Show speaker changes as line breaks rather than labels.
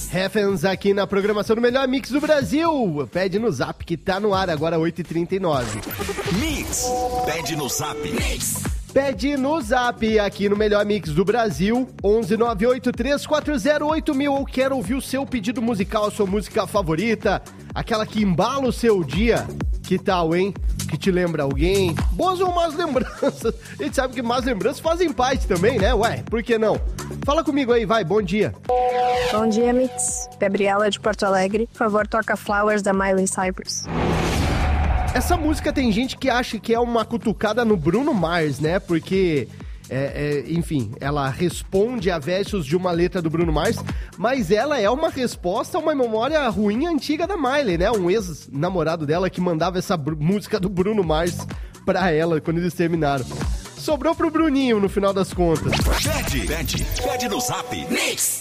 Heavens aqui na programação do Melhor Mix do Brasil. Pede no Zap que tá no ar agora, 8h39.
Mix. Pede no Zap. Mix.
Pede no Zap aqui no Melhor Mix do Brasil, 11983408000. Eu quero ouvir o seu pedido musical, a sua música favorita, aquela que embala o seu dia. Que tal, hein? Que te lembra alguém? Boas ou más lembranças? A gente sabe que más lembranças fazem parte também, né? Ué, por que não? Fala comigo aí, vai, bom dia.
Bom dia, Mix. Gabriela de Porto Alegre. Por favor, toca Flowers da Miley Cyrus.
Essa música tem gente que acha que é uma cutucada no Bruno Mars, né? Porque, enfim, ela responde a versos de uma letra do Bruno Mars, mas ela é uma resposta a uma memória ruim antiga da Miley, né? Um ex-namorado dela que mandava essa música do Bruno Mars pra ela quando eles terminaram. Sobrou pro Bruninho no final das contas.
Pede no Zap. Mix.